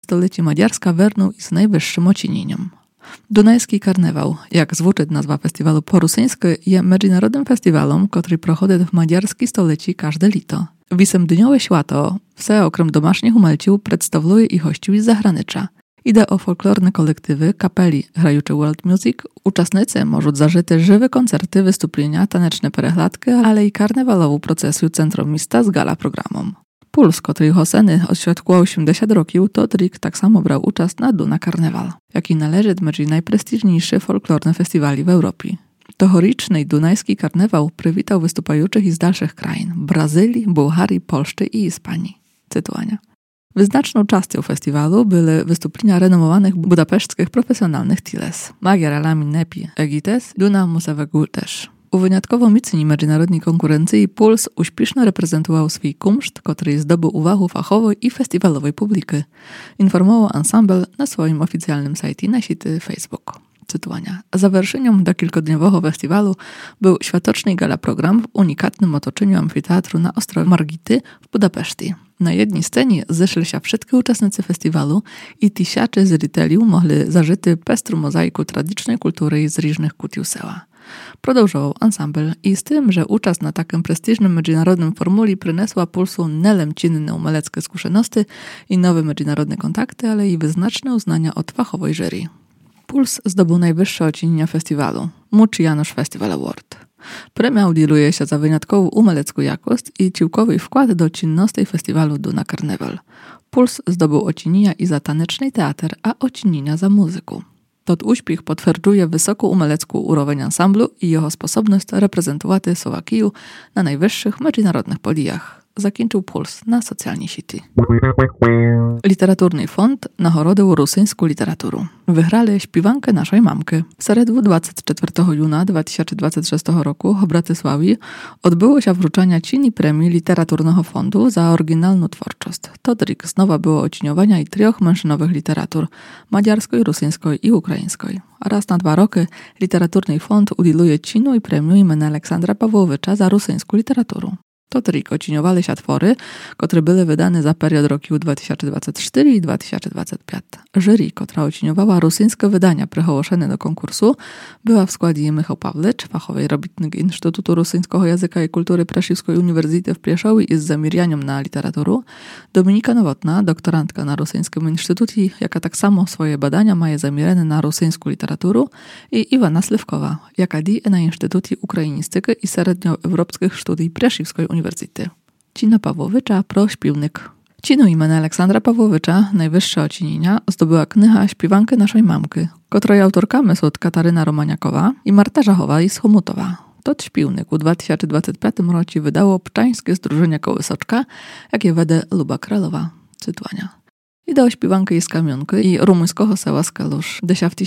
stoleci Maďarska вернув із найвищим оціненням. Dunajski karnewał, jak звучить nazwa festiwalu po-rusyńsku, je międzynarodnym festiwalom, który prochodzi w maďarskiej stolicy każde lito. Wisemdniowe święto, все okrem domaśnych umelców, przedstawuje i hościów z zagranicza. Idę o folklorne kolektywy, kapeli grajucze world music, uczestnicy możą zażyć żywe koncerty, wystąpienia, taneczne perechlatki, ale i karnewalową procesję centrum miasta z gala programom. Puls, który Hoseny odświadkował 80 roków, to trik tak samo brał uczest na Duna Karnewal, jaki należy do najprestiżniejszych folklornych festiwali w Europie. Tohoriczny Dunajski Karnewał przywitał występujących z dalszych krain – Brazylii, Bułgarii, Polszczy i Hiszpanii. Cytowania. Wyznaczną częścią festiwalu były wystąpienia renomowanych budapeszckich profesjonalnych tiles – Magyar Alamin Nepi Egites, Duna Musawegu też. U wyjątkowo mocnej międzynarodnej konkurencji Puls uśpiesznie reprezentował swój kunszt, który zdobył uwagę fachowej i festiwalowej publiki, informował ensemble na swoim oficjalnym sajcie na sieci Facebook. Cytowania. Zawerszeniom do kilkodniowego festiwalu był światoczny gala program w unikatnym otoczeniu amfiteatru na Ostrowie Margity w Budapeszcie. Na jednej scenie zeszli się wszystkie uczestnicy festiwalu i tysiące zryteliów mogli zażyć pestrą mozaiku tradycyjnej kultury z różnych kutów sela. Продовжував ансамбль і з тим, że uczest na takim prestiżnym międzynarodnym formuli przyniosła Pulsu nelem czynne umeleckie skłonności i nowe międzynarodne kontakty, ale i wyznaczne uznania od fachowej jury. Puls zdobył najwyższe ocenienia festiwalu – Mucz Janusz Festival Award. Premia udzieluje się za wyjątkową umelecką jakość i ciłkowy wkład do czynności festiwalu Duna Karneval. Puls zdobył ocenienia i za taneczny teatr, a ocenienia za muzykę. Tot uśpiech potwierdzuje wysoką umelecką urowień ansamblu i jego sposobność reprezentować Słowakiju na najwyższych międzynarodnych podijach. Zakończył Puls na socjalnej sieci. Literaturny fond nagrodził rosyjską literaturę. Wygrali śpiewankę naszej mamki. W środę 24 juna 2026 roku w Bratysławie odbyło się wrzucanie cini premii Literaturnego Fondu za oryginalną twórczość. To trik znowu było ociniowania i 3 mężczyznowych literatur – maďarskiej, rosyjskiej i ukraińskiej. Raz na 2 roki Literaturny Fond udzieluje cinu i premiu imienia Aleksandra Pawłowicza za rosyjską literaturę. To trik ociniowali się twory, które były wydane za period roku 2024 i 2025. Jury, która ociniowała rosyjskie wydania przyhołoszone do konkursu, była w składzie Michał Pawlicz, fachowej robitnik Instytutu Rosyjskiego Języka i Kultury Praszewskiej Uniwersytetu w Pieszowie i z zamierjaniem na literaturę, Dominika Nowotna, doktorantka na Rosyjskim Instytucie, jaka tak samo swoje badania ma zamierzone na rosyjską literaturę, i Iwana Slywkowa, jaka dzieje na Instytucie Ukrainistyki i Średnioeuropejskich Studii Praszewskiej Uniwersytetu. Cina Pawłowicza pro śpiewnik. Cinu imienia Aleksandra Pawłowicza, najwyższe ocenienia, zdobyła kniha Śpiewankę naszej mamki, której autorkami są Kataryna Romaniakowa i Marta Żachowa z Chomutowa. Tot śpiewnik w 2025 roku wydało Pczańskie Zdrużenie Kołysoczka, jakie wede Luba Kralowa. Cytowania. Ideo śpiewanki z Kamionki i rumuńskiego sela Skalusz. Desia w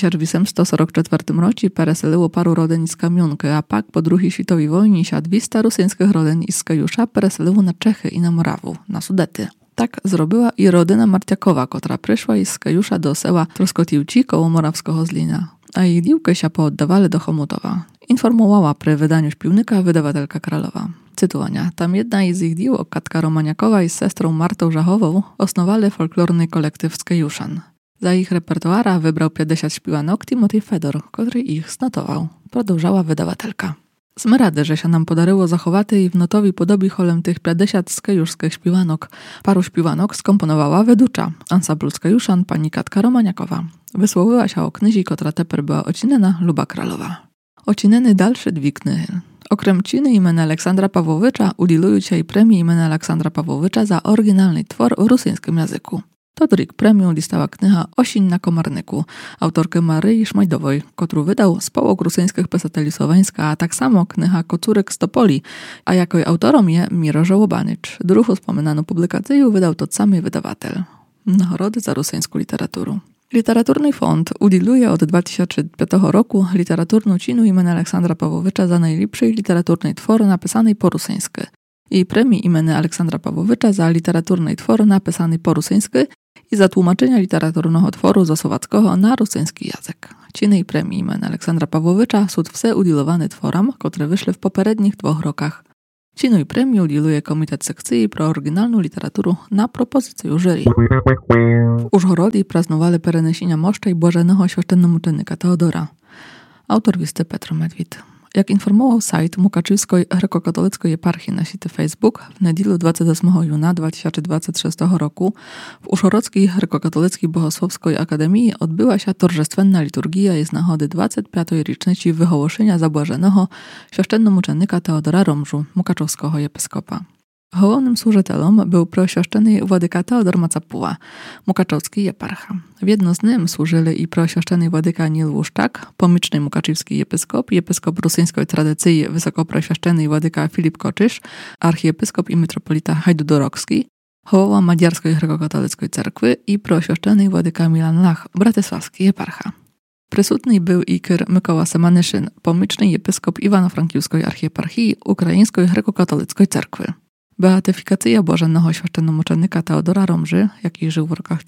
1844 roku pereseliło paru rodzin z Kamionki, a pak po II światowej wojnie się 200 rosyjskich rodzin z Skajusza pereseliło na Czechy i na Morawę, na Sudety. Tak zrobiła i rodzina Marciakowa, która przyszła z Skajusza do sela Troskotiłci koło Morawskiego Zlina, a ich dziłki się pooddawali do Chomutowa. Informowała przy wydaniu śpiewnika wydawatelka Kralowa. Cytowania. Tam jedna z ich dziłok, Katka Romaniakowa i z sestrą Martą Żachową, osnowali folklorny kolektyw Skajuszan. Za ich repertuara wybrał 50 śpiewanok Timotej Fedor, który ich znotował. Продовжała wydawatelka. Sme rady, że się nam podaryło zachować i w notowi podobi holem tych 50 skajuszskich śpiewanok. Paru śpiewanok skomponowała weducza, ansambl Skajuszan, pani Katka Romaniakowa. Wysłowiła się o knyzi, która teper była ocinena Luba Kralowa. Ocineny dalsze 2 knyhy. Okrem ciny imienia Aleksandra Pawłowicza udzielają się premii imienia Aleksandra Pawłowicza za oryginalny twór w rosyjskim języku. To trik premium dostała kniha Osiń na Komarnyku, autorki Maryi Szmajdowej, którą wydał Społok Rosyjskich Pisateli Słoweńska, a tak samo kniha Kocurek z Topoli, a jako autorom je Miro Żołobanycz. Druhą wspominaną publikację wydał to sam wydawatel. Nagrody za rosyjską literaturę. Literaturny Fond udzieluje od 2005 roku literaturną cinu imienia Aleksandra Pawłowicza za najlepszy literaturny twór napisany po rosyjsku i premii imienia Aleksandra Pawłowicza za literaturny twór napisany po rosyjsku i za tłumaczenia literaturnego tworu ze słowackiego na rosyjski język. Ciny i premii imienia Aleksandra Pawłowicza są wszystkie udzielowane tworom, które wyszły w poprzednich 2 rokach. Ціну i premię udzieluje Komitet Sekcji pro oryginalną literaturę na propozycję jury. W Użhorodzie praznowali perenesienia moszcza i błażenego święcennomuczennika Teodora. Autor listy Petro Medwid. Jak informował sajt Mukaczywskiej Grekokatolickiej Eparchii na sieci Facebook, w niedzielę 28 juna 2026 roku w Użhorodzkiej Grekokatolickiej Bohosłowskiej Akademii odbyła się torzestwenna liturgia i znachody 25. rocznicy wyhołoszenia zabłażenego święcennomuczennika Teodora Romżu, mukaczowskiego episkopa. Hołownym służytelom był proświeszczony władyka Teodor Macapuła, mukaczowski eparcha. W jedno z nim służyli i proświeszczony władyka Nil Łuszczak, pomyczny mukaczywski episkop rosyjskiej tradycji wysokoproświeszczony władyka Filip Koczysz, archiepiskop i metropolita Hajdudorowski, hołowa Madziarskiej Grekokatolickiej Cerkwy i proświeszczony władyka Milan Lach, bratysławski eparcha. Prysutny był i kyr Mykoła Semanyszyn, pomyczny episkop Iwano-Frankiwskiej archieparchii Ukraińskiej Grekokatolickiej Cerkwy. Beatyfikacja błażenego święcennomuczennika Teodora Romży, jaki żył w rokach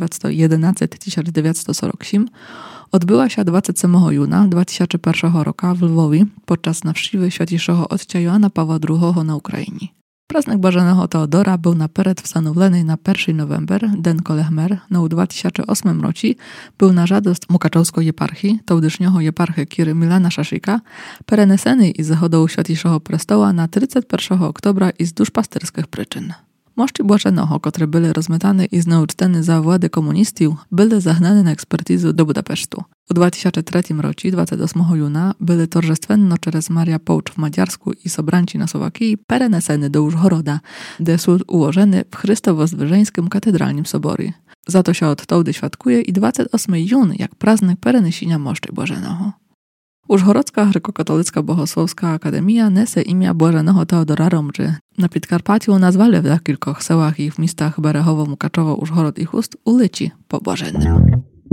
1911-1947, odbyła się 27 juna 2001 roku w Lwowie podczas nawszczywy świętejszego ojca Joana Pawła II na Ukrainie. Praznik błażenego Teodora był napełen wstanowlony na 1 november, den Kolechmer, na 2008 roku, był na żadost mukaczowskiej eparchii, tołdyszniego eparchy Kiry Milana Szaszyka, pereneseny i zachodu świętejszego prestoła na 31 oktobra i z duszpasterskich przyczyn. Moszczy błażenego, które były rozmytane i zneucztene za władzy komunistów, były zagnane na ekspertyzę do Budapesztu. W 2003 roku, 28 juna, były torzestwenno przez Maria Połcz w Madziarsku i Sobranci na Słowakii pereneseny do Użhoroda, gdzie są ułożone w Chrystowo-Zdwyżeńskim Katedralnym Soborie. Za to się od tołdy świadkuje i 28 jun, jak praznik perenesienia moszczy błażenego. Użhorodzka Grekokatolicka Bohosłowska Akademia nese imię błażenego Teodora Romży. Na Podkarpaciu nazwali w kilku sełach i w miastach Berechowo, Mukaczowo, Użhorod i Chust ulici po błażennym.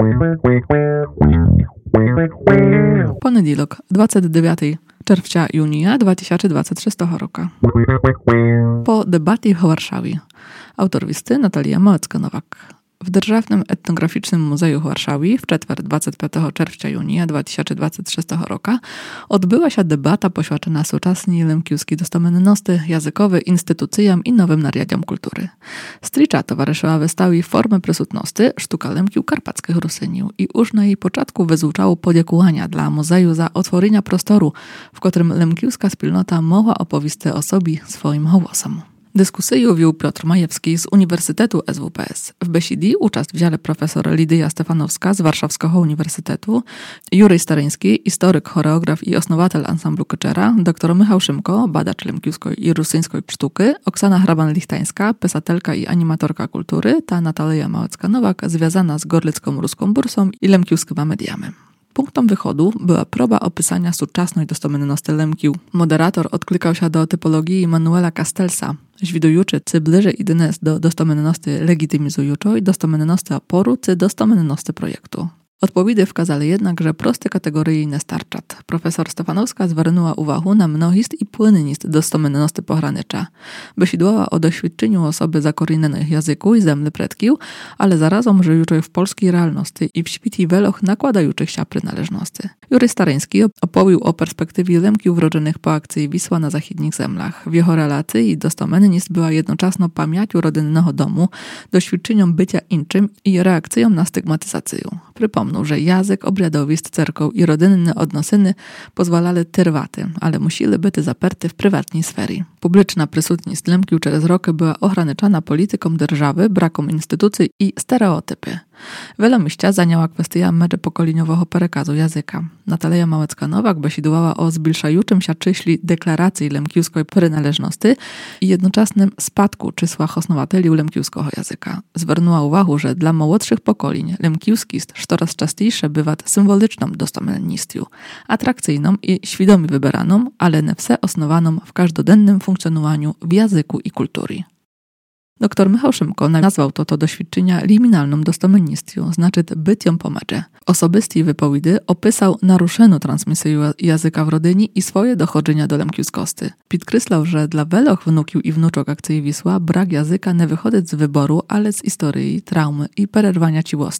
Poniedziałek, 29 czerwca junia 2026 roku. Po debacie w Warszawie. Autor listy Natalia Małecka-Nowak. W Dzierżawnym Etnograficznym Muzeum w Warszawie w czwartek 25 czerwca junia 2026 roku odbyła się debata poświęcona współczesnej lemkiewskiej dostamenności językowej instytucjom i nowym narjadiom kultury. Stricza towarzyszyła wystawie formy przysutności sztuka lemkiów karpackich Rusyniów i już na jej początku wyzwyczało podziękowania dla muzeum za otworzenie prostoru, w którym lemkiewska wspólnota mogła opowiedzieć o sobie swoim głosem. Dyskusję wiół Piotr Majewski z Uniwersytetu SWPS. W besidii uczest wzięli profesor Lidia Stefanowska z Warszawskiego Uniwersytetu, Jurej Staryński, historyk, choreograf i osnowatel ansamblu Kyczera, dr Michał Szymko, badacz lemkiewskiej i rusyńskiej sztuki, Oksana Hraban-Lichtańska, pisatelka i animatorka kultury, ta Natalia Małecka-Nowak, związana z Gorlicką Ruską Bursą i lemkiewskimi mediami. Punktem wychodu była próba opisania współczesnej dostamenności lemkiów. Moderator odklikał się do typologii Manuela Castellsa, zwidujący, czy bliżej idzie do dostamenności legitymizującej, dostamenności oporu, czy dostamenności projektu. Odpowiedzi wskazali jednak, że proste kategorie nie starczą. Profesor Stefanowska zwróciła uwagę na mnohist i płynnist dostamenności pogranicza. Besidłała o doświadczeniu osoby zakorzenione w języku i zemli predków, ale zarazem żyjącej w polskiej realności i w świecie wieloch nakładających się przynależności. Jurej Staryński opowiedział o perspektywie lemkiów urodzonych po akcji Wisła na zachodnich zemlach. W jego relacji dostamenność była jednocześnie pamięcią rodzinnego domu, doświadczeniem bycia inczym i reakcją na stygmatyzację. Przypomnę, że język, obrядowist, cerkoł i rodzinne odnosyny pozwalali tyrwaty, ale musieli być zaperty w prywatnej sferze. Publiczna przysutność lemkiów przez roky była ograniczana polityką dzierżawy, brakiem instytucji i stereotypy. Wiele miejsca zajęła kwestia międzypokoleniowego przekazu języka. Natalia Małecka-Nowak besidłała o zbliżającym się czyśli deklaracji lemkiewskiej przynależności i jednoczesnym spadku czysła osnowateli lemkiewskiego języka. Zwróciła uwagę, że dla młodszych pokoleń lemkiewski jest coraz częściejsze bywa symboliczną dostamennością, atrakcyjną i świadomie wybieraną, ale nie wse osnowaną w każdodennym funkcjonowaniu w języku i kulturze. Dr Michał Szymko nazwał to doświadczenia liminalną dostamennością, znaczy bytią pomecze. W osobistej wypowiedzi opisał naruszoną transmisję języka w rodzinie i swoje dochodzenia do lemkiewskości. Podkreślał, że dla wieloch wnuków i wnuczek akcji Wisła brak języka nie wychodzi z wyboru, ale z historii, traumy i przerwania ciłości.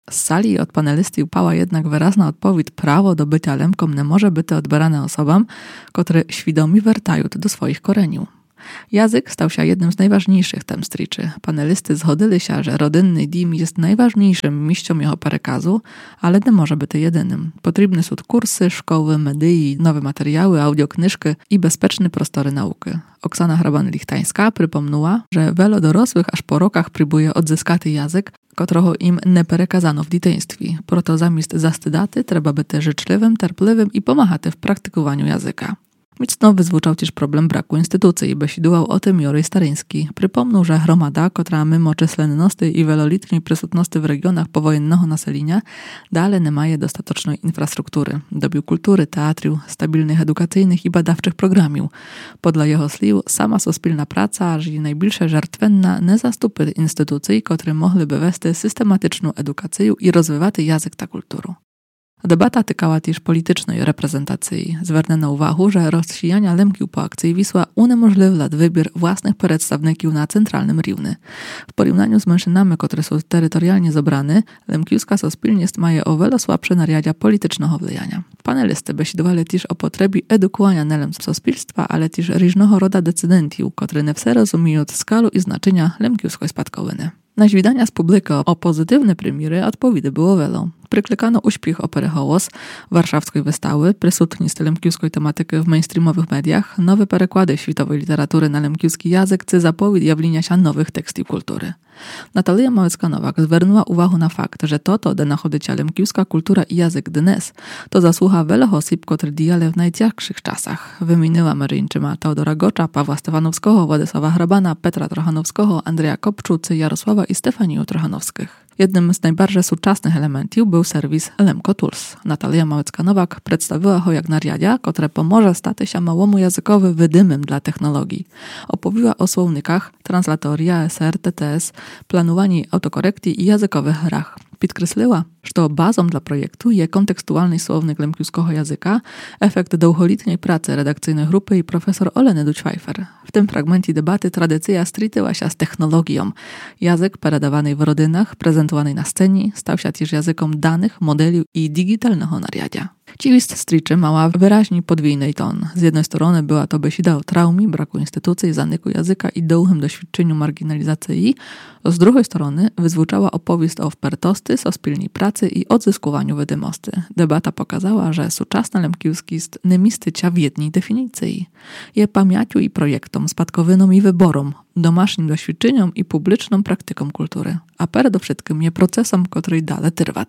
Z sali od panelisty upała jednak wyrazna odpowiedź, prawo do bycia lemkom nie może być odbierane osobom, które świadomie wracają do swoich koreniów. Jazyk stał się jednym z najważniejszych tem striczy. Panelisty zgodzili się, że rodzinny dom jest najważniejszym miejscem jego przekazu, ale nie może być jedynym. Potrzebne są kursy, szkoły, media, nowe materiały, audioknyżki i bezpieczne prostory nauki. Oksana Hraban-Lichtańska przypomniała, że wielu dorosłych aż po rokach próbuje odzyskać język, którego im nie przekazano w dzieciństwie. Proto zamiast zastydaty trzeba być życzliwym, terpliwym i pomagać w praktykowaniu języka. Mocno wyzwyczał też problem braku instytucji i besidował o tym Jory Staryński. Przypomniał, że gromada, która mimo czyslenności i wielolitniej przysutności w regionach powojennego naselenia, dalej nie ma dostatecznej infrastruktury, dobił kultury, teatru, stabilnych edukacyjnych i badawczych programów. Podle jego słów, sama sospilna praca, aż i najbliższa żartwenna, nie zastupy instytucji, które mogliby wести systematyczną edukację i rozwijać język ta kulturę. Debata tykała też politycznej reprezentacji. Zwernęno uwagę, że rozsijania lemkiów po akcji Wisła uniemożliwia wybór własnych przedstawników na centralnym równie. W porównaniu z mężczyznami, które są terytorialnie zebrane, lemkiewska sospilność ma o wiele słabsze narzędzia politycznego wpływania. Panelisty besidowali też o potrzebie edukowania nie lemstw sospilstwa, ale też różnego rodzaju decydentów, które nie wse rozumieją skalę i znaczenia lemkiewskiej spadkowiny. Na zwidania z publiką o pozytywne premiery odpowiedzi było wiele. Pryklikano uśpiech opery Hołos, warszawskiej wystawy, prysutnictwo lemkiewskiej tematyki w mainstreamowych mediach, nowe przekłady światowej literatury na lemkiewski język, czy zapowiedź jawlenia się nowych tekstów kultury. Natalia Małecka-Nowak zwróciła uwagę na fakt, że to, de nachodycia lemkiewska kultura i język dnes, to zasługa wielu osób, które dijali w najcięższych czasach. Wymieniła Maryńczyma Teodora Gocza, Pawła Stefanowskiego, Władysława Hrabana, Petra Trochanowskiego, Andrzeja Kopczucy, Jarosława i Stefaniu Trochanowskich. Jednym z najbardziej współczesnych elementów był serwis Lemko Tools. Natalia Małecka-Nowak przedstawiła go jak narzędzie, które pomoże stać się małomu językowi wydymem dla technologii. Opowiła o słownikach, translatorii, ASR, TTS, planowaniu autokorekcji i językowych grach. Podkreśliła, że bazą dla projektu jest kontekstualny słownik lemkiewskiego języka, efekt długoletniej pracy redakcyjnej grupy i profesor Oleny Duć-Pfeiffer. W tym fragmencie debaty tradycja strityła się z technologią. Język predawany w rodzinach, prezentowany na scenie, stał się też językiem danych, modeli i digitalnego narzędzia. List striczy mała wyraźnie podwójny ton. Z jednej strony była to besida o traumie, braku instytucji, zanyku języka i długim doświadczeniu marginalizacji, z drugiej strony wyzwyczała opowieść o wpertosti, sospilnej pracy i odzyskowaniu wydymosty. Debata pokazała, że współczesna lemkiewski jest nie mistycia w jednej definicji. Je pamięciu i projektom, spadkowynom i wyborom, domasznym doświadczeniom i publiczną praktyką kultury, a przede wszystkim je procesom, który dalej trwa.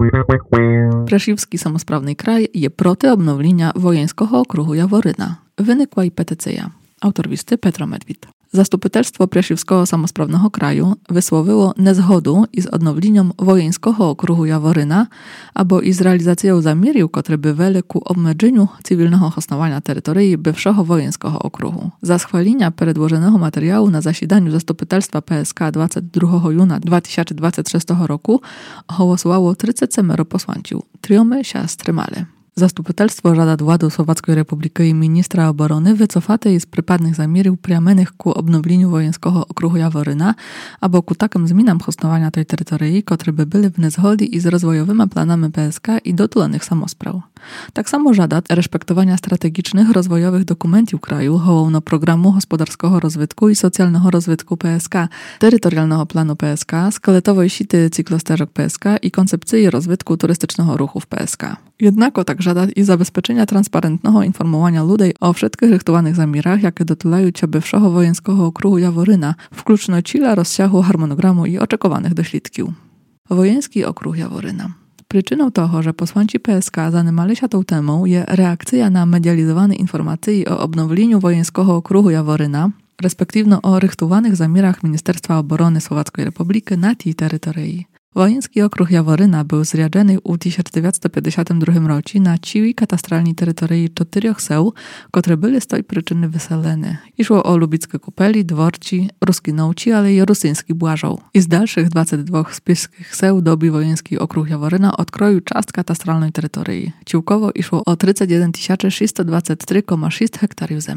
Preszywski samosprawny kraj je proty obnowienia wojenskiego okrugu Jaworyna. Wynikła i petycja. Autor listy Petro Medwid. Zastupitelstwo Preszywskiego samosprawnego kraju wysłowiło niezgodę i z odnowieniem wojenskiego okrugu Jaworyna, albo i z realizacją zamiarów, które by weli ku obmedzeniu cywilnego hostowania terytorii bywszego wojenskiego okrugu. Za schwalenia przedłożonego materiału na zasiedaniu Zastupitelstwa PSK 22 juna 2023 roku głosowało 37 posłańców. 3 się wstrzymali. Zastupitelstwo żada władzy Słowackiej Republiki i ministra obrony wycofate z przypadnych zamiarów priamenych ku obnowieniu wojenskiego okrugu Jaworyna, albo ku takim zmianom hostowania tej terytorii, które by były w niezgodzie i z rozwojowymi planami PSK i dotulonych samospraw. Tak samo żada respektowania strategicznych rozwojowych dokumentów kraju, hołowno programu gospodarskiego rozwitku i socjalnego rozwitku PSK, terytorialnego planu PSK, skeletowej sity cyklosterzek PSK i koncepcji rozwitku turystycznego ruchu w PSK. Jednako tak żada i zabezpieczenia transparentnego informowania ludzi o wszystkich rychtowanych zamiarach, jakie dotulają się bywszego wojenskiego okrugu Jaworyna, wkluczno cila rozsiahu harmonogramu i oczekiwanych doświadków. Wojenski okruг Jaworyna. Przyczyną toho, że posłanci PSK zanimali się tą temą, jest reakcja na medializowane informacje o obnowieniu wojenskiego okrugu Jaworyna, respektywnie o rychtowanych zamiarach Ministerstwa Obrony Słowackiej Republiki na tej terytorii. Wojenski okruг Jaworyna był zriadzony w 1952 roku na ciwi katastralnej terytorii 4 seł, które były z tej przyczyny wyselene. Išło o lubickie kupeli, dworci, ruski nauci, ale i rusyński Błażoł. I z dalszych 22 spiskich seł dobi wojenski okruг Jaworyna odkroił czast katastralnej terytorii. Ciłkowo išło o 31 623,6 hektarów ziemi.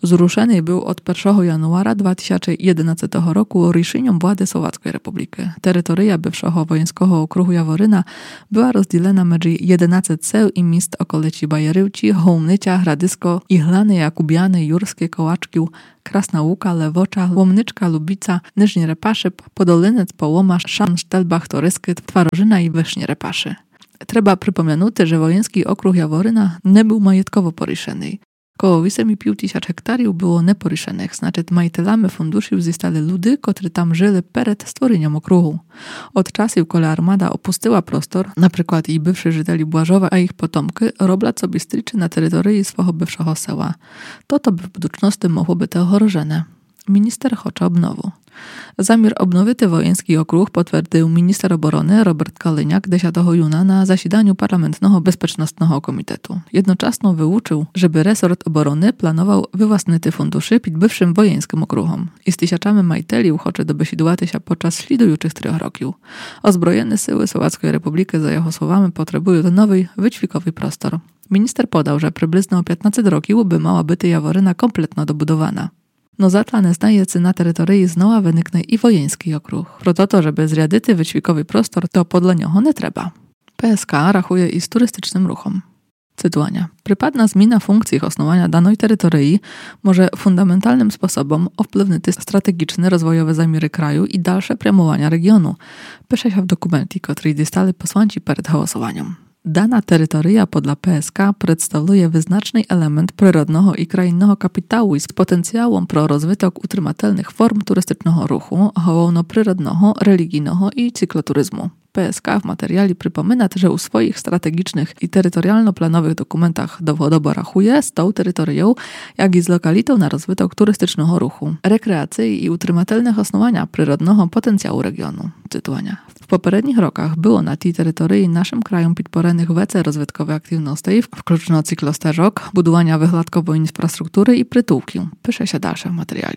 Zrušený był od 1 januara 2011 roku rішенням władzy Słowackiej Republiki. Terytoria bywszego wojenskiego okrugu Jaworyna była rozdzielona między 11 seł i miast okolicy Bajerywci, Hołmnycia, Hradysko, Ichlany, Jakubiany, Jurskie, Kołaczkił, Krasna Łuka, Lewocza, Łomnyczka, Lubica, Nyżni Repaszyp, Podolynec, Połoma, Szan, Sztelbach, Torysky, Twarzyna i Wysznie Repaszy. Trzeba przypomnieć, że wojenski okruг Jaworyna nie był majątkowo poryszeny. Koło 8,5 tysiąc hektarów było neporyszenych, znaczy majitelami funduszy zostali ludy, którzy tam żyli przed stworzeniem okrugu. Od czasów, kiedy armada opuściła prostor, na przykład i bywszy żydeli Błażowa, a ich potomki, robla sobie stryczy na terytorii swojego bywszego seła. To by w budućności mogło być ohrożone. Minister chce obnowu. Zamiar obnowić wojenski okruг potwierdził minister obrony Robert Kaleniak 10 juna na zasiedaniu Parlamentnego Bezpiecznosnego Komitetu. Jednocześnie wyuczył, żeby resort obrony planował wywłasnity funduszy pod bywszym wojenskим okrugom i z tysiącami majteli chce dobesiedłać się podczas ślidujących 3 roków. Ozbrojone siły Słowackiej Republiki, za jego słowami, potrzebują nowy, wyćwikowy prostor. Minister podał, że przybliżno o 15 roków by mała być Jaworyna kompletno dobudowana. No zatlane znajece na terytorii znowu wyniknie i wojenski okruг. Proto to, żeby zriadity wyćwikowy prostor, to podle niego nie trzeba. PSK rachuje i z turystycznym ruchom. Cytuwania. Przypadna zmiana funkcji osnowania danej terytorii może fundamentalnym sposobem wpłynąć na strategiczne rozwojowe zamiary kraju i dalsze promowania regionu. Pisze się w dokumencie, który dostali posłanci przed głosowaniem. Dana terytoria podla PSK przedstawuje wyznaczny element przyrodnego i krajinnego kapitału z potencjałem pro rozwytok utrzymatelnych form turystycznego ruchu, główno-przyrodnego, religijnego i cykloturyzmu. PSK w materiale przypomina, że u swoich strategicznych i terytorialno-planowych dokumentach dowodowo rachuje z tą terytorią, jak i z lokalitą na rozwytok turystycznego ruchu, rekreacji i utrzymatelnych osnowania przyrodnego potencjału regionu. Cytowania. W poprzednich rokach było na tej terytorii naszym krajom podporenych wece rozwytkowe aktywności, wkluczno cyklosteżok, budowania wyhladkowej infrastruktury i przytułki. Pisze się dalsze w materiale.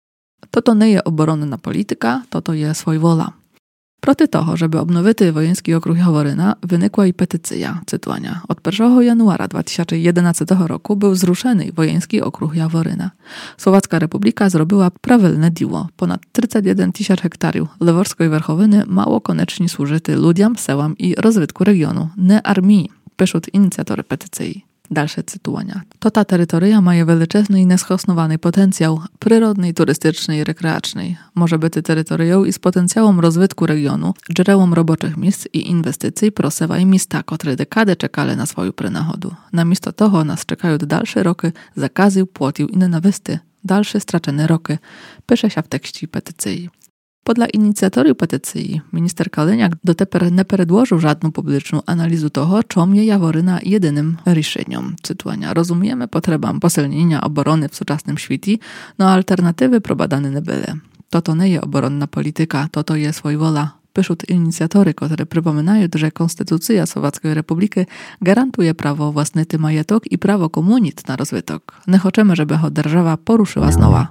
To nie jest obronna polityka, to jest swojwola. Proti toho, żeby obnowić wojenski okruг Jaworyna, wynikła i petycja, cytowania. Od 1 januara 2011 roku był zruszony wojenski okruг Jaworyna. Słowacka Republika zrobiła prawilne dzieło. Ponad 31 tysięcy hektarów Leworskiej Werchowiny mało koniecznie służyty ludziom, sełam i rozwytku regionu, nie armii, piszą inicjatory petycji. Dalsze cytowania. Ta terytoria ma wielczesny i nieschosnowany potencjał przyrodny, turystyczny i rekreacyjny. Może być terytorią i z potencjałem rozwytku regionu, źródłem roboczych miejsc i inwestycji prosewa i miasta, które dekady czekali na swoją przynachodu. Namiesto toho nas czekają dalsze roky zakazy, płotił i nienawysty. Dalsze stracone roky. Pisze się w tekście petycji. Podla inicjatorów petycji minister Kaleniak doteper nie przedłożył żadną publiczną analizę toho, czym je Jaworyna jedynym решенiem. Cytowania. Rozumiemy potrzebę posilnienia obrony w współczesnym świecie, no alternatywy probadane nie były. To nie jest obronna polityka, to jest swojwola. Piszą inicjatory, które przypominają, że Konstytucja Słowackiej Republiki garantuje prawo własnyty majetok i prawo komunit na rozwytok. Nie chcemy, żeby ho держава poruszyła znowu.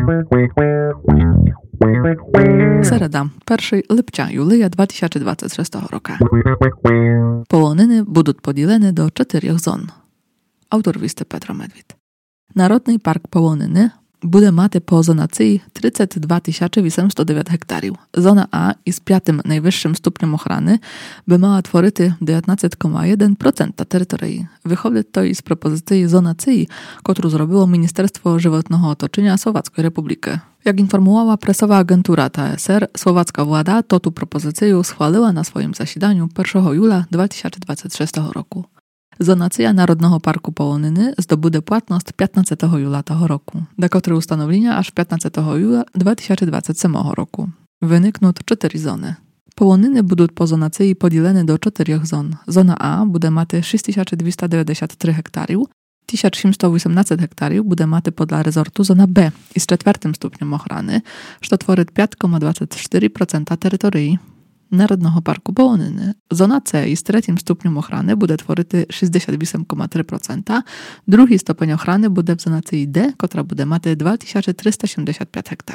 Sereda, 1 lipca Julia 2026 roku. Połoniny będą podzielone do 4 zon. Autor listy Petro Medwid. Narodny Park Połoniny bude mati po zonacji 32 809 hektarów. Zona A i z 5. najwyższym stopniem ochrony by mała tworzyć 19,1% terytorii. Wychodzi to i z propozycji zonacji, którą zrobiło Ministerstwo Żywotnego Otoczenia Słowackiej Republiki. Jak informowała prasowa agentura TSR, słowacka władza tu propozycję schwaliła na swoim zasiedaniu 1 jula 2026 roku. Zonacja Narodnego Parku Połoniny zdobude płatność 15 jula tego roku, do której ustanowienia aż 15 jula 2027 roku. Wynikną 4 zony. Połoniny będą po zonacji podzielone do 4 zon. Zona A będzie mati 6293 hektarów, 1718 hektarów będzie mati podla rezortu zona B i z 4. stopniem ochrony, co tworzy 5,24% terytorii Narodnego Parku Połoniny. Zona C i z 3. stopniem ochrony będzie tworzyć 68,3%, drugi stopień ochrony będzie w zonacji D, która będzie mati 2375 hektarów.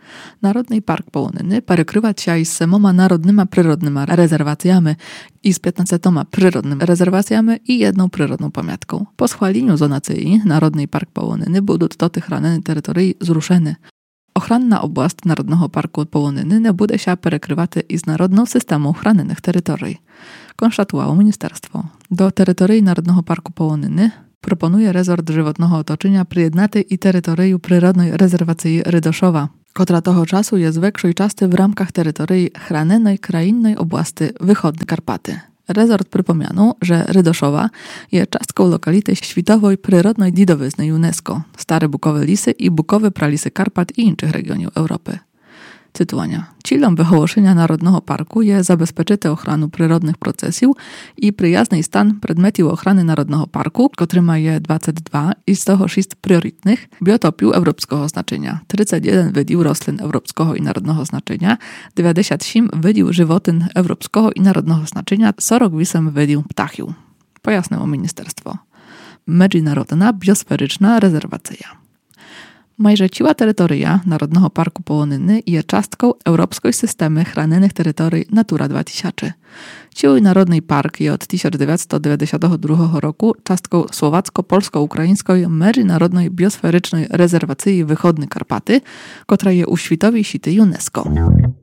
Narodny Park Połonyny перекривать із 7 народними природними резерваціями, із 15 природними резерваціями і 1 природną pamiątką. Po schwaleniu zonacji Narodny Park Połonyny будуть доти хранені території зрушені. Охранна область Народного парку Połonyny не буде się перекривати із Народного систему хранених територій. Konstatuowało ministerstwo. Do terytorii Narodnego Parku Połonyny proponuje rezort żywotnego otoczenia przyjednaty i terytorium przyrodnej rezerwacji Rydoszowa, która toho czasu jest większej części w ramkach terytorii chranenej krainnej oblasti Wychodne Karpaty. Rezort przypomniano, że Rydoszowa jest częstką lokality światowej przyrodnej dziedziny UNESCO, stare bukowe lisy i bukowe pralisy Karpat i innych regionów Europy. Cytowania. Celem wyhołoszenia Narodnego Parku jest zabezpieczyć ochronę przyrodnych procesów i przyjazny stan przedmiotów ochrony Narodnego Parku, który ma je 22 i z toho 6 priorytetnych biotopów europejskiego znaczenia, 31 wydził roślin europejskiego i narodnego znaczenia, 97 wydził żywotyn europejskiego i narodnego znaczenia, 48 wydził ptachiów. Pojasniło ministerstwo. Międzynarodna biosferyczna rezerwacja. Majże cała terytoria Narodnego Parku Połonyny jest częstką europejskiej systemy chronionych terytorii Natura 2000. Cały Narodny Park jest od 1992 roku częstką słowacko-polsko-ukraińskiej Międzynarodnej Biosferycznej Rezerwacji Wychodne Karpaty, która jest u światowej sieci UNESCO.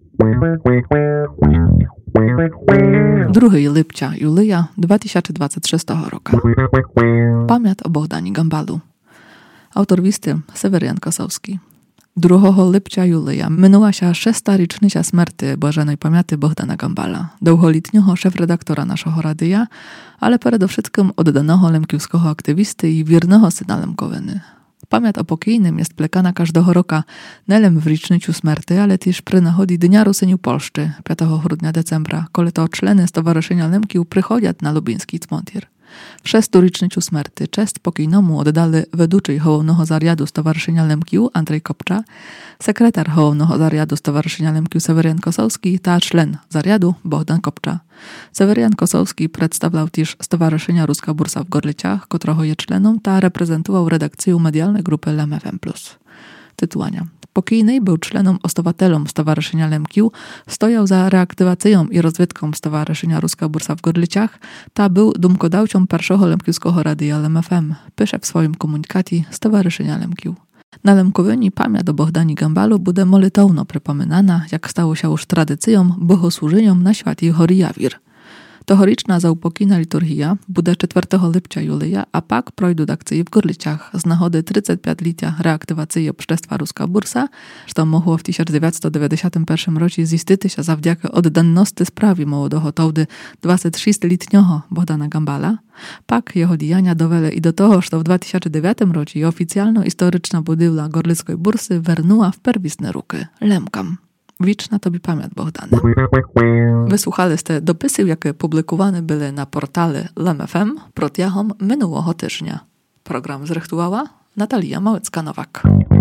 2 lipca Julia 2026 roku. Pamięć o Bohdanie Gambalu. Autor listy Sewerian Kosowski. 2 lipca Julia minęła się 6. rocznica śmierci błażenej pamięci Bohdana Gambala, długoletniego szefredaktora naszego radia, ale przede wszystkim oddanego lemkiewskiego aktywisty i wiernego syna Lemkowyny. Pamięć o pokojnym jest plekana każdego roku, nie w rocznicę śmierci, ale też przy nachodzi Dnia Ruseniu Polszczy 5 grudnia decembra, kiedy to człony Stowarzyszenia Lemkiów przychodzą na lubiński cmentir. W 6. rocznicę śmierci cześć pokojnemu oddali weduczyj Hołownego Zariadu Stowarzyszenia Lemkiów Andrzej Kopcza, sekretar Hołownego Zariadu Stowarzyszenia Lemkiów Sewerian Kosowski ta czlen Zariadu Bohdan Kopcza. Sewerian Kosowski przedstawiał też Stowarzyszenia Ruska Bursa w Gorlicach, którego jest czlenem, ta reprezentował redakcję medialnej grupy LMFM+. Tytułania. Pokojny był czlenom ostawatelom Stowarzyszenia Lemkiów, stojał za reaktywacją i rozwiedką Stowarzyszenia Ruska Bursa w Gorlicach, ta był dumkodawcą pierwszego lemkiewskiego radia LMFM, pisze w swoim komunikacie Stowarzyszenia Lemkiów. Na Lemkowyni pamięć o Bohdanie Gambalu będzie molitowno przypominana, jak stało się już tradycją, bogosłużeniem na święty Horijawir. Tohoriczna zaupokojna liturgia będzie 4 lipca Julia, a pak projdą akcje w Gorlicach z nagody 35-lecia reaktywacji obszczestwa Ruska Bursa, co mogło w 1991 roku zistyć się zawdzięki oddanności sprawie młodego tołdy 26-letniego Bohdana Gambala. Pak jego działania dowele i do tego, że w 2009 roku oficjalna historyczna budowla Gorlickiej Bursy wernuła w pierwotne ruky Lemkam. Wieczna tobie pamięć, Bohdane. Wysłuchali ste dopisy, jakie publikowane były na portale LMFM протягом minionego tygodnia. Program zrechtowała Natalia Małecka-Nowak.